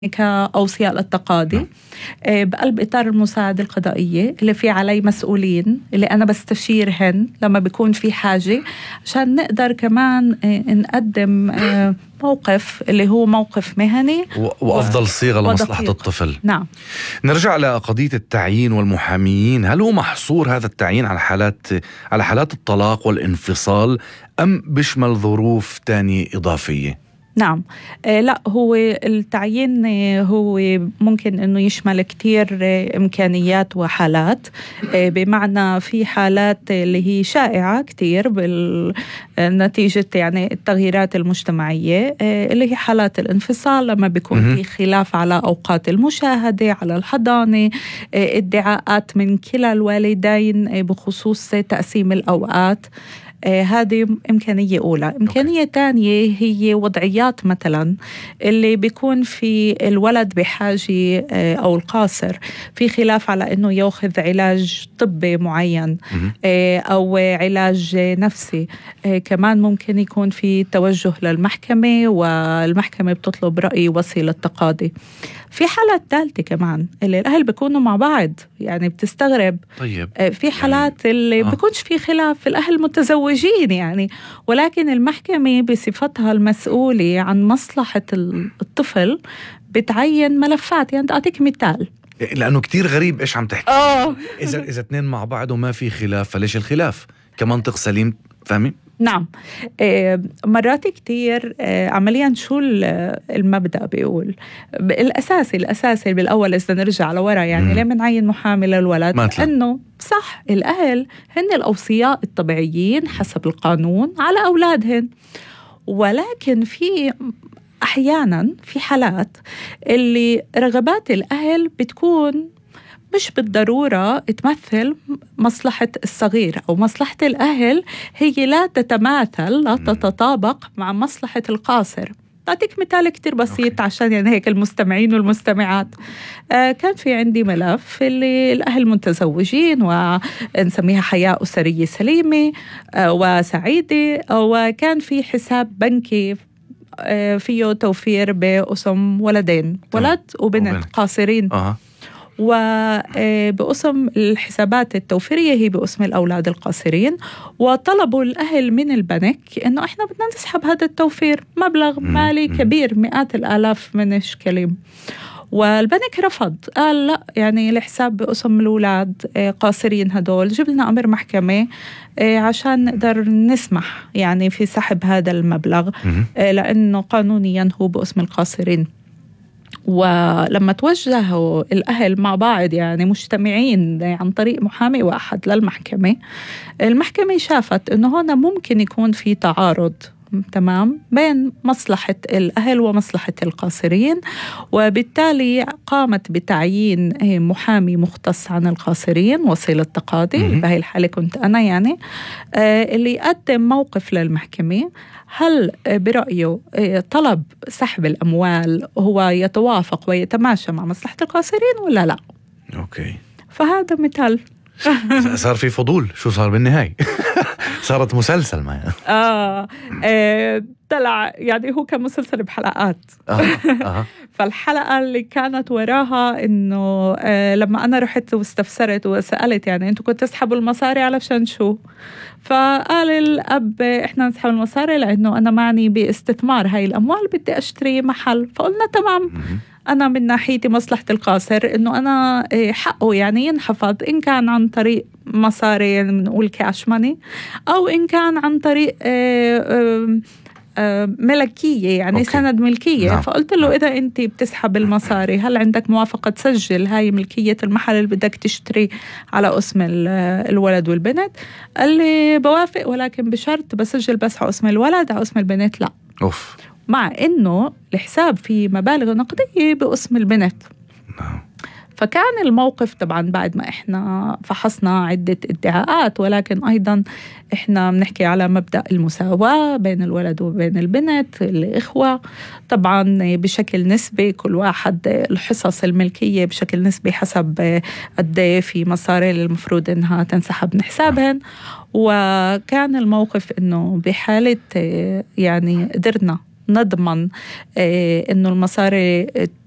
كأوصياء للتقاضي بقلب إطار المساعدة القضائية اللي في علي مسؤولين اللي أنا بستشيرهن لما بيكون في حاجة عشان نقدر كمان نقدم موقف اللي هو موقف مهني وأفضل صيغة لمصلحة الطفل. نعم. نرجع لقضية التعيين والمحاميين، هل هو محصور هذا التعيين على حالات الطلاق والانفصال أم بيشمل ظروف تانية إضافية؟ نعم. لا، هو التعيين هو ممكن أنه يشمل كتير إمكانيات وحالات، بمعنى في حالات اللي هي شائعة كتير بالنتيجة يعني التغييرات المجتمعية، اللي هي حالات الانفصال لما بيكون في خلاف على أوقات المشاهدة، على الحضانة، ادعاءات من كلا الوالدين بخصوص تقسيم الأوقات. هذه إمكانية أولى. إمكانية تانية هي وضعيات مثلا اللي بيكون في الولد بحاجة أو القاصر في خلاف على أنه يأخذ علاج طبي معين أو علاج نفسي. كمان ممكن يكون في توجه للمحكمة والمحكمة بتطلب رأي وصي للتقاضي. في حالات ثالثة كمان اللي الأهل بيكونوا مع بعض، يعني بتستغرب. طيب. في حالات يعني اللي بيكونش في خلاف، الأهل متزوجين يعني، ولكن المحكمة بصفتها المسؤولة عن مصلحة الطفل بتعين ملفات. يعني أعطيك مثال، لأنه كتير غريب إيش عم تحكي. إذا اثنين مع بعض وما في خلاف فليش الخلاف؟ كمنطق سليم، فاهمين؟ نعم. مرات كتير عمليا شو المبدأ بيقول الأساسي بالأول إذا نرجع لورا، يعني ليه منعين محامي للولد؟ أنه صح الأهل هن الأوصياء الطبيعيين حسب القانون على أولادهن، ولكن في أحيانا في حالات اللي رغبات الأهل بتكون مش بالضرورة تمثل مصلحة الصغير، أو مصلحة الأهل هي لا تتماثل، لا تتطابق مع مصلحة القاصر. أعطيك مثال كتير بسيط عشان يعني هيك المستمعين والمستمعات. كان في عندي ملف اللي الأهل متزوجين ونسميها حياة أسرية سليمة وسعيدة، وكان في حساب بنكي فيه توفير باسم ولدين، ولد وبنت قاصرين. وباسم الحسابات التوفيرية هي باسم الأولاد القاصرين، وطلبوا الأهل من البنك إنه إحنا بدنا نسحب هذا التوفير، مبلغ مالي كبير مئات الآلاف من الشكلين. والبنك رفض، قال لا، يعني الحساب باسم الأولاد قاصرين هدول، جيب لنا أمر محكمة عشان نقدر نسمح يعني في سحب هذا المبلغ، لأنه قانونيا هو باسم القاصرين. ولما توجهوا الأهل مع بعض يعني مجتمعين عن طريق محامي واحد للمحكمة، المحكمة شافت أنه هنا ممكن يكون في تعارض تمام بين مصلحة الأهل ومصلحة القاصرين، وبالتالي قامت بتعيين محامي مختص عن القاصرين وصي للتقاضي. بهي الحالة كنت أنا يعني اللي يقدم موقف للمحكمة، هل برأيه طلب سحب الأموال هو يتوافق ويتماشى مع مصلحة القاصرين ولا لا؟ أوكي. فهذا مثال. صار في فضول، شو صار بالنهاية؟ صارت مسلسل معي. طلع يعني هو كان مسلسل بحلقات. فالحلقة اللي كانت وراها إنه لما أنا رحت واستفسرت وسألت يعني أنتوا كنتوا تسحبوا المصاري علشان شو؟ فقال الأب إحنا نسحب المصاري لأنه أنا معني باستثمار هاي الأموال، بدي أشتري محل. فقلنا تمام، أنا من ناحيتي مصلحة القاصر إنه أنا حقه يعني ينحفظ، إن كان عن طريق مصاري نقول كاش ماني، أو إن كان عن طريق ملكية يعني أوكي. سند ملكية. نعم. فقلت له إذا أنت بتسحب المصاري هل عندك موافقة تسجل هاي ملكية المحل اللي بدك تشتري على اسم الولد والبنت؟ قال لي بوافق، ولكن بشرط بسجل بس على اسم الولد، على اسم البنت لا. أوف. مع إنه الحساب فيه مبالغ نقدية باسم البنت. فكان الموقف طبعا بعد ما إحنا فحصنا عدة ادعاءات، ولكن أيضا إحنا بنحكي على مبدأ المساواة بين الولد وبين البنت الإخوة، طبعا بشكل نسبي كل واحد الحصص الملكية بشكل نسبي حسب قد في مصاري المفروض إنها تنسحب من حسابهن. وكان الموقف إنه بحالة يعني قدرنا نضمن إنه المصاري